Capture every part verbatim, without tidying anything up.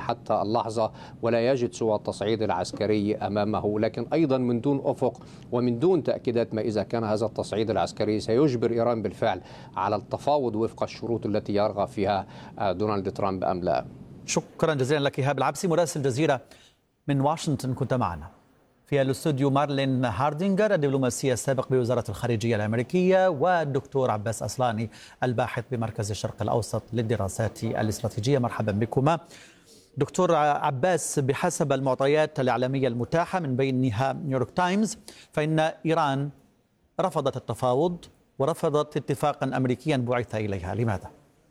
حتى اللحظة ولا يجد سوى التصعيد العسكري أمامه، لكن أيضا من دون أفق ومن دون تأكيدات ما إذا كان هذا التصعيد العسكري سيجبر إيران بالفعل على التفاوض وفق الشروط التي يرغب فيها دونالد ترامب أم لا. شكرا جزيلا لك إيهاب العبسي مراسل الجزيرة من واشنطن، كنت معنا في الاستوديو مارلين هاردينجر الدبلوماسي السابق بوزارة الخارجية الأمريكية، والدكتور عباس أصلاني الباحث بمركز الشرق الأوسط للدراسات الاستراتيجية. مرحبا بكما. دكتور عباس، بحسب المعطيات الإعلامية المتاحة من بينها نيويورك تايمز، فإن إيران رفضت التفاوض ورفضت اتفاقا أمريكيا بعث إليها، لماذا؟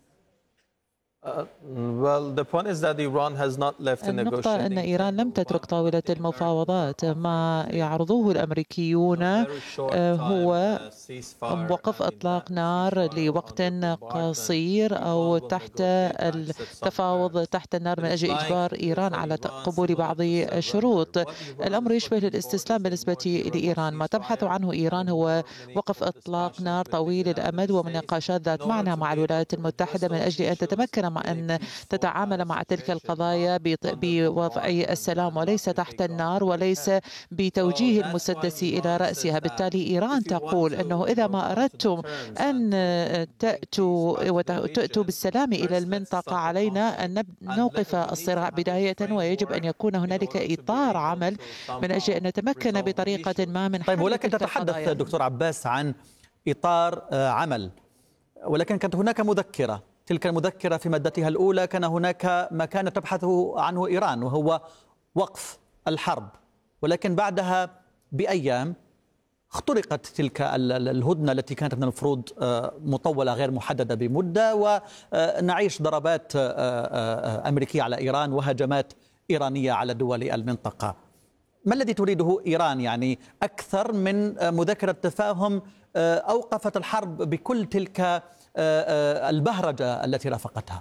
النقطة أن إيران لم تترك طاولة المفاوضات. ما يعرضوه الأمريكيون هو وقف إطلاق نار لوقت قصير أو تحت التفاوض تحت النار من أجل إجبار إيران على قبول بعض الشروط. الأمر يشبه الاستسلام بالنسبة لإيران. ما تبحث عنه إيران هو وقف إطلاق نار طويل الأمد ومناقشات ذات معنى مع الولايات المتحدة من أجل أن تتمكن مع أن تتعامل مع تلك القضايا بوضع السلام وليس تحت النار وليس بتوجيه المسدس إلى رأسها. بالتالي إيران تقول أنه إذا ما أردتم أن تأتوا وتأتوا بالسلام إلى المنطقة علينا أن نوقف الصراع بداية، ويجب أن يكون هنالك إطار عمل من أجل أن نتمكن بطريقة ما من طيب، ولكن تتحدث دكتور عباس عن إطار عمل، ولكن كانت هناك مذكرة. تلك المذكرة في مادتها الأولى كان هناك ما كانت تبحث عنه إيران وهو وقف الحرب، ولكن بعدها بأيام اخترقت تلك الهدنة التي كانت من المفروض مطولة غير محددة بمدة، ونعيش ضربات أمريكية على إيران وهجمات إيرانية على دول المنطقة. ما الذي تريده إيران؟ يعني أكثر من مذكرة تفاهم أوقفت الحرب بكل تلك البهرجة التي رافقتها.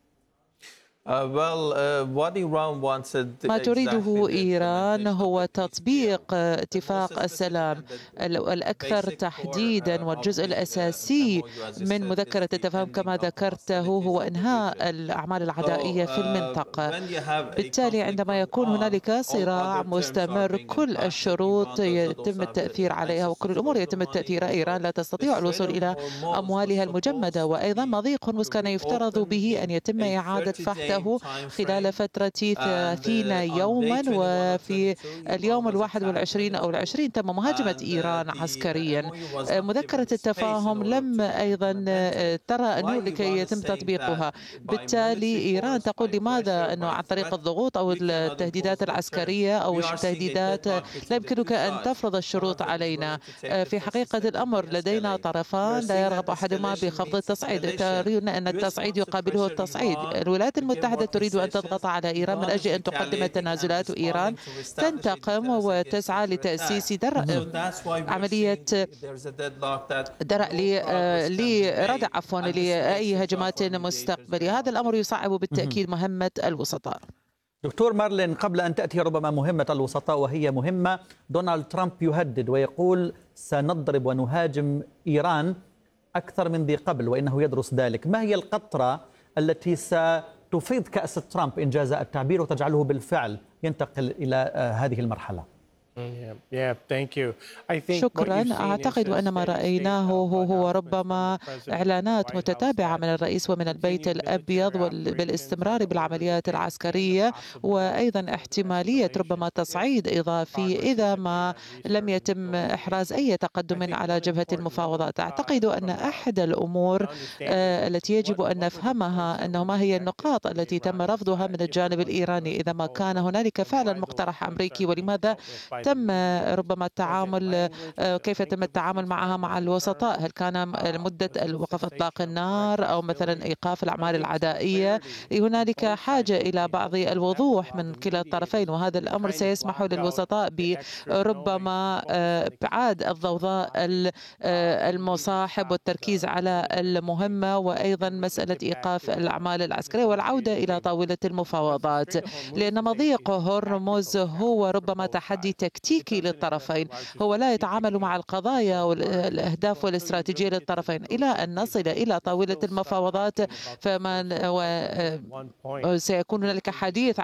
ما تريده إيران هو تطبيق اتفاق السلام الأكثر تحديدا، والجزء الأساسي من مذكرة التفاهم كما ذكرته هو إنهاء الأعمال العدائية في المنطقة. بالتالي عندما يكون هنالك صراع مستمر كل الشروط يتم التأثير عليها وكل الأمور يتم التأثير. إيران لا تستطيع الوصول إلى أموالها المجمدة، وأيضا مضيق هرمز كان يفترض به أن يتم إعادة فحصه خلال فترة ثلاثين يوما، وفي اليوم الواحد والعشرين أو العشرين تم مهاجمة إيران عسكريا. مذكرة التفاهم لم أيضا ترى أنه لكي يتم تطبيقها. بالتالي إيران تقول لماذا أنه عن طريق الضغوط أو التهديدات العسكرية أو التهديدات لا يمكنك أن تفرض الشروط علينا. في حقيقة الأمر لدينا طرفان لا يرغب أحدهما بخفض التصعيد. ترون أن التصعيد يقابله التصعيد. الولايات المتحدة تريد أن تضغط على إيران من أجل أن تقدم التنازلات، وإيران تنتقم وتسعى لتأسيس درع عملية درع لردع عفوا لأي هجمات مستقبلية. هذا الأمر يصعب بالتأكيد مهمة الوسطاء. دكتور مارلين، قبل أن تأتي ربما مهمة الوسطاء وهي مهمة، دونالد ترامب يهدد ويقول سنضرب ونهاجم إيران أكثر من ذي قبل وإنه يدرس ذلك. ما هي القطرة التي ستفيض كأس ترامب إن جاز التعبير وتجعله بالفعل ينتقل إلى هذه المرحلة؟ شكرا. أعتقد أن ما رأيناه هو ربما إعلانات متتابعة من الرئيس ومن البيت الأبيض بالاستمرار بالعمليات العسكرية، وأيضا احتمالية ربما تصعيد إضافي إذا ما لم يتم إحراز أي تقدم على جبهة المفاوضات. أعتقد أن أحد الأمور التي يجب أن نفهمها أنه ما هي النقاط التي تم رفضها من الجانب الإيراني إذا ما كان هنالك فعلا مقترح أمريكي، ولماذا تم ربما التعامل، كيف تم التعامل معها مع الوسطاء. هل كان مدة وقف إطلاق النار أو مثلا إيقاف الأعمال العدائية؟ هنالك حاجة إلى بعض الوضوح من كلا الطرفين، وهذا الأمر سيسمح للوسطاء بربما إبعاد الضوضاء المصاحب والتركيز على المهمة، وأيضا مسألة إيقاف الأعمال العسكرية والعودة إلى طاولة المفاوضات، لأن مضيق هرمز هو ربما تحدي تكتيكي للطرفين. هو لا يتعامل مع القضايا والأهداف والاستراتيجية للطرفين إلى أن نصل إلى طاولة المفاوضات، فمن سيكون هنالك حديث